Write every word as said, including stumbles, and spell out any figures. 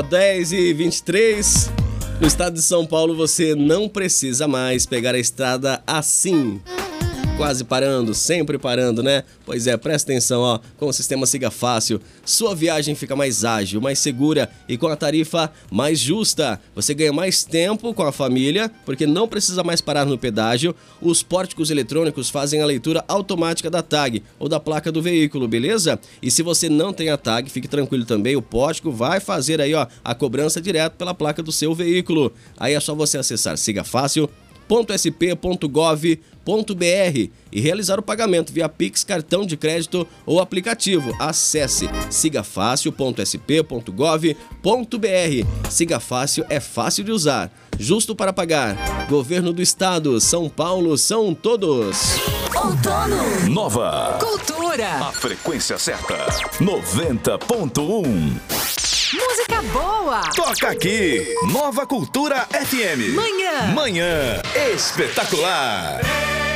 dez e vinte e três. No estado de São Paulo você não precisa mais pegar a estrada assim, quase parando, sempre parando, né? Pois é, presta atenção, ó, com o sistema Siga Fácil, sua viagem fica mais ágil, mais segura e com a tarifa mais justa. Você ganha mais tempo com a família, porque não precisa mais parar no pedágio. Os pórticos eletrônicos fazem a leitura automática da tag ou da placa do veículo, beleza? E se você não tem a tag, fique tranquilo também, o pórtico vai fazer aí, ó, a cobrança direto pela placa do seu veículo. Aí é só você acessar siga fácil ponto s p ponto gov ponto b r e realizar o pagamento via Pix, cartão de crédito ou aplicativo. Acesse siga fácil ponto s p ponto gov ponto b r. Siga Fácil é fácil de usar, justo para pagar. Governo do Estado, São Paulo são todos. Outono. Nova Cultura. A frequência certa. noventa ponto um. Música boa. Toca aqui. Nova Cultura F M. Manhã. Manhã espetacular.